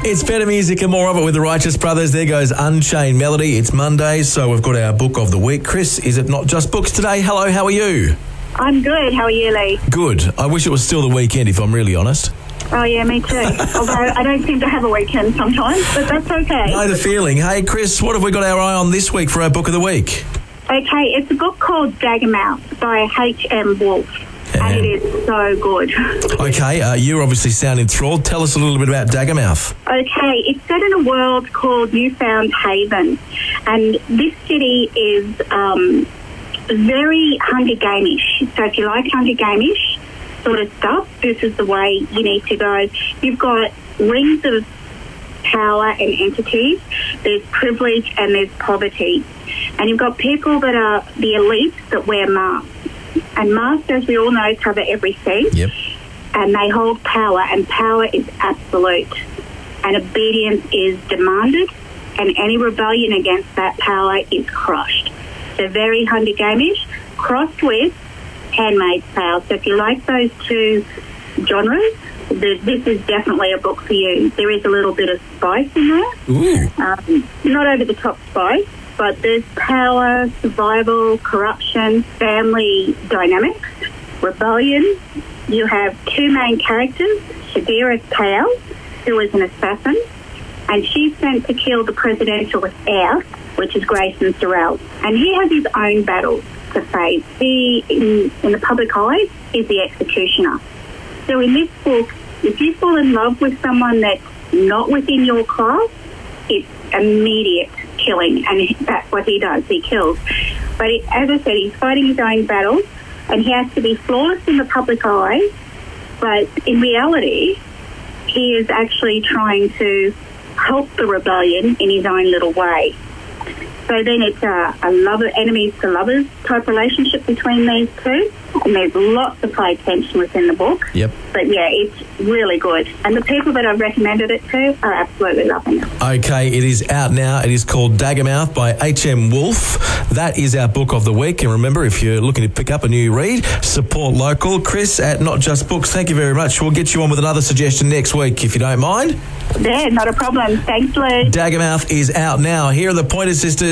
It's better music and more of it with the Righteous Brothers. There goes Unchained Melody. It's Monday, so we've got our book of the week. Chris, is it Not Just Books today? Hello, how are you? I'm good. How are you, Lee? Good. I wish it was still the weekend, if I'm really honest. Oh, yeah, me too. Although I don't seem to have a weekend sometimes, but that's okay. Know the feeling. Hey, Chris, what have we got our eye on this week for our book of the week? Okay, it's a book called Dagamouth by H.M. Wolf. And it is so good. Okay, you're obviously sound enthralled. Tell us a little bit about Dagamouth. Okay, it's set in a world called Newfound Haven. And this city is very Hunger Game-ish. So if you like Hunger Game-ish sort of stuff, this is the way you need to go. You've got rings of power and entities. There's privilege and there's poverty. And you've got people that are the elites that wear masks. And masks, as we all know, cover everything. Yep. And they hold power, and power is absolute. And obedience is demanded, and any rebellion against that power is crushed. So very Hunger Game-ish, crossed with Handmaid's Tale. So if you like those two genres, this is definitely a book for you. There is a little bit of spice in there. Ooh. Not over-the-top spice, but there's power, survival, corruption, family dynamics, rebellion. You have two main characters, Shadira Kale, who is an assassin, and she's sent to kill the presidential heir, which is Grayson Sorrell. And he has his own battles to face. He, in the public eye, is the executioner. So in this book, if you fall in love with someone that's not within your class, it's immediate killing, and that's what he does. He kills. But as I said, he's fighting his own battles, and he has to be flawless in the public eye, but in reality, he is actually trying to help the rebellion in his own little way. So then it's a lover, enemies to lovers type relationship between these two, and there's lots of high tension within the book. Yep. But yeah, it's really good. And the people that I've recommended it to are absolutely loving it. Okay, it is out now. It is called Dagamouth by H.M. Wolf. That is our book of the week. And remember, if you're looking to pick up a new read, support local. Chris at Not Just Books, thank you very much. We'll get you on with another suggestion next week, if you don't mind. Yeah, not a problem. Thanks, Lou. Dagamouth is out now. Here are the Pointer Sisters.